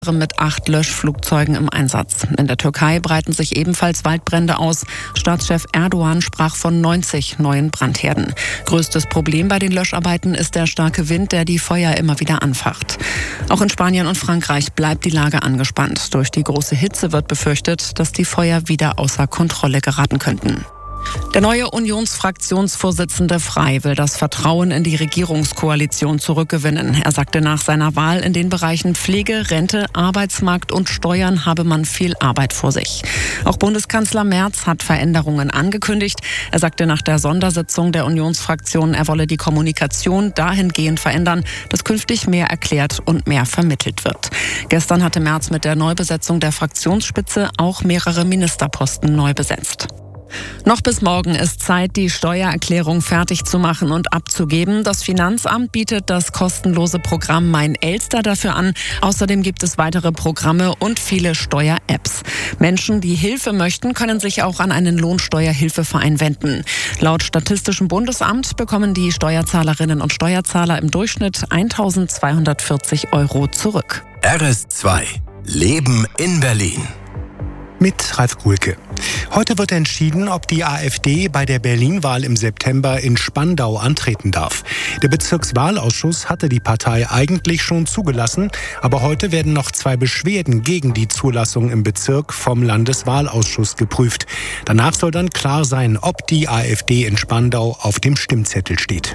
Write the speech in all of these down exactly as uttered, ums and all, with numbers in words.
mit acht Löschflugzeugen im Einsatz. In der Türkei breiten sich ebenfalls Waldbrände aus. Staatschef Erdogan sprach von neunzig neuen Brandherden. Größtes Problem bei den Löscharbeiten ist der starke Wind, der die Feuer immer wieder anfacht. Auch in Spanien und Frankreich bleibt die Lage angespannt. Durch die große Hitze wird befürchtet, dass die Feuer wieder außer Kontrolle geraten könnten. Der neue Unionsfraktionsvorsitzende Frey will das Vertrauen in die Regierungskoalition zurückgewinnen. Er sagte nach seiner Wahl, in den Bereichen Pflege, Rente, Arbeitsmarkt und Steuern habe man viel Arbeit vor sich. Auch Bundeskanzler Merz hat Veränderungen angekündigt. Er sagte nach der Sondersitzung der Unionsfraktion, er wolle die Kommunikation dahingehend verändern, dass künftig mehr erklärt und mehr vermittelt wird. Gestern hatte Merz mit der Neubesetzung der Fraktionsspitze auch mehrere Ministerposten neu besetzt. Noch bis morgen ist Zeit, die Steuererklärung fertig zu machen und abzugeben. Das Finanzamt bietet das kostenlose Programm Mein Elster dafür an. Außerdem gibt es weitere Programme und viele Steuer-Apps. Menschen, die Hilfe möchten, können sich auch an einen Lohnsteuerhilfeverein wenden. Laut Statistischem Bundesamt bekommen die Steuerzahlerinnen und Steuerzahler im Durchschnitt eintausendzweihundertvierzig Euro zurück. R S zwei Leben in Berlin. Mit Ralf Kuhlke. Heute wird entschieden, ob die AfD bei der Berlin-Wahl im September in Spandau antreten darf. Der Bezirkswahlausschuss hatte die Partei eigentlich schon zugelassen, aber heute werden noch zwei Beschwerden gegen die Zulassung im Bezirk vom Landeswahlausschuss geprüft. Danach soll dann klar sein, ob die AfD in Spandau auf dem Stimmzettel steht.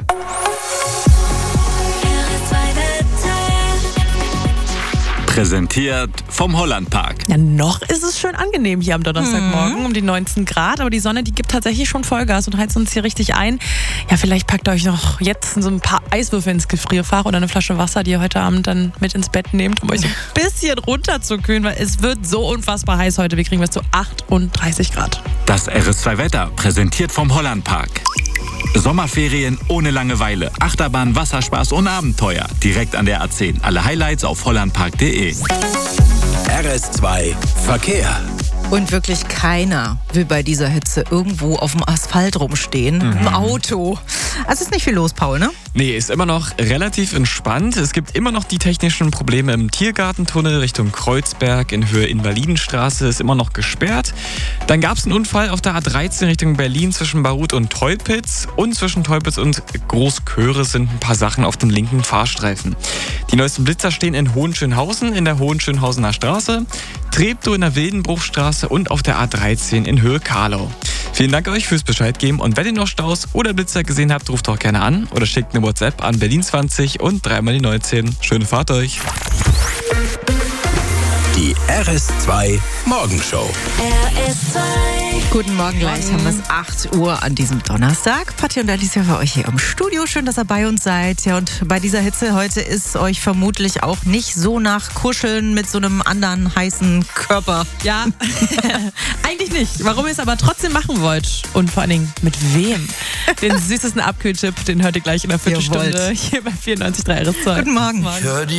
Präsentiert vom Hollandpark. Ja, noch ist es schön angenehm hier am Donnerstagmorgen, mhm. um die neunzehn Grad, aber die Sonne, die gibt tatsächlich schon Vollgas und heizt uns hier richtig ein. Ja, vielleicht packt ihr euch noch jetzt so ein paar Eiswürfel ins Gefrierfach oder eine Flasche Wasser, die ihr heute Abend dann mit ins Bett nehmt, um euch so ein bisschen runterzukühlen, weil es wird so unfassbar heiß heute. Wir kriegen bis zu achtunddreißig Grad. Das R S zwei Wetter, präsentiert vom Hollandpark. Sommerferien ohne Langeweile, Achterbahn, Wasserspaß und Abenteuer. Direkt an der A zehn. Alle Highlights auf hollandpark punkt de. R S zwei Verkehr. Und wirklich keiner will bei dieser Hitze irgendwo auf dem Asphalt rumstehen, mhm. im Auto. Also ist nicht viel los, Paul, ne? Nee, ist immer noch relativ entspannt. Es gibt immer noch die technischen Probleme im Tiergartentunnel Richtung Kreuzberg in Höhe Invalidenstraße, ist immer noch gesperrt. Dann gab es einen Unfall auf der A dreizehn Richtung Berlin zwischen Baruth und Teupitz. Und zwischen Teupitz und Großköhre sind ein paar Sachen auf dem linken Fahrstreifen. Die neuesten Blitzer stehen in Hohenschönhausen in der Hohenschönhausener Straße, Treptow in der Wildenbruchstraße und auf der A dreizehn in Höhe Karlau. Vielen Dank euch fürs Bescheid geben und wenn ihr noch Staus oder Blitzer gesehen habt, ruft doch gerne an oder schickt eine WhatsApp an Berlin zwanzig und dreimal die neunzehn. Schöne Fahrt euch. Die R S zwei Morgenshow. R S zwei. Guten Morgen, gleich haben wir es acht Uhr an diesem Donnerstag. Patti und Alicia für euch hier im Studio. Schön, dass ihr bei uns seid. Ja, und bei dieser Hitze heute ist euch vermutlich auch nicht so nach Kuscheln mit so einem anderen heißen Körper. Ja, eigentlich nicht. Warum ihr es aber trotzdem machen wollt und vor allen Dingen mit wem? Den süßesten Abkühltipp, den hört ihr gleich in der Viertelstunde hier bei vierundneunzig Komma drei R S zwei. Guten Morgen. Für die